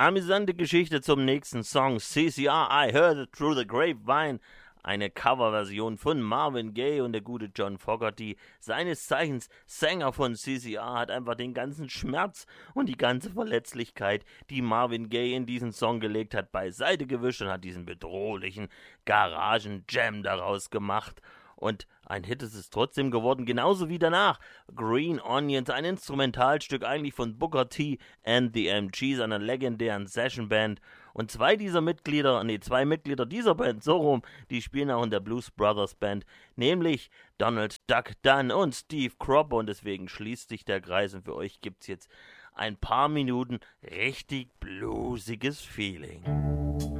Amüsante Geschichte zum nächsten Song. CCR, I Heard It Through the Grapevine. Eine Coverversion von Marvin Gaye und der gute John Fogerty. Seines Zeichens Sänger von CCR, hat einfach den ganzen Schmerz und die ganze Verletzlichkeit, die Marvin Gaye in diesen Song gelegt hat, beiseite gewischt und hat diesen bedrohlichen Garagen-Jam daraus gemacht. Und ein Hit ist es trotzdem geworden, genauso wie danach. Green Onions, ein Instrumentalstück eigentlich von Booker T and the MGs, einer legendären Sessionband. Und zwei Mitglieder dieser Band, so rum, die spielen auch in der Blues Brothers Band, nämlich Donald Duck Dunn und Steve Cropper. Und deswegen schließt sich der Kreis und für euch gibt's jetzt ein paar Minuten richtig bluesiges Feeling.